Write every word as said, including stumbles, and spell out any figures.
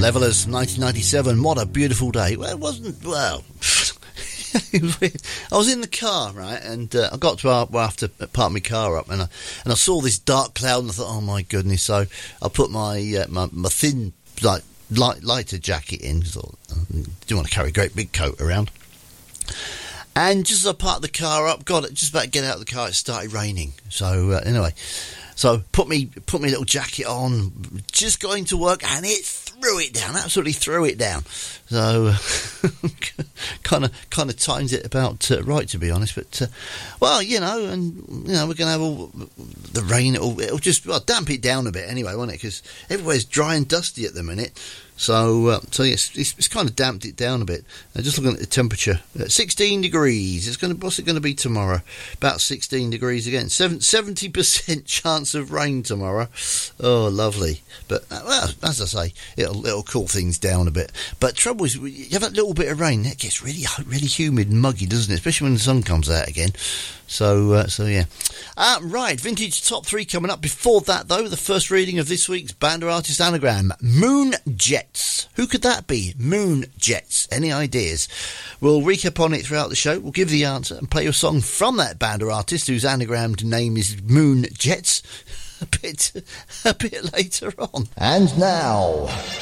Levellers, nineteen ninety-seven. What a beautiful day. Well, it wasn't, well... I was in the car, right, and uh, I got to where I have to park my car up, and I, and I saw this dark cloud, and I thought, oh my goodness! So I put my uh, my, my thin like light, lighter jacket in. So I didn't want to carry a great big coat around. And just as I parked the car up, God, just about to get out of the car, it started raining. So uh, anyway, so put me put my little jacket on, just going to work, and it threw it down, absolutely threw it down. So kind of kind of times it about uh, right, to be honest. But uh, well, you know, and you know, we're gonna have all the rain. It'll, it'll just well damp it down a bit anyway, won't it? Because everywhere's dry and dusty at the minute. So, uh, so yes, it's, it's kind of damped it down a bit. Uh, just looking at the temperature, uh, sixteen degrees. It's going to, what's it going to be tomorrow? About sixteen degrees again. seventy percent chance of rain tomorrow. Oh, lovely. But uh, well, as I say, it'll it'll cool things down a bit. But trouble is, you have that little bit of rain, it gets really really humid and muggy, doesn't it? Especially when the sun comes out again. So, uh, so yeah. Uh, right, vintage top three coming up. Before that, though, the first reading of this week's Band or Artist Anagram, Moon Jets. Who could that be? Moon Jets. Any ideas? We'll recap on it throughout the show. We'll give the answer and play a song from that band or artist whose anagrammed name is Moon Jets a bit, a bit later on. And now...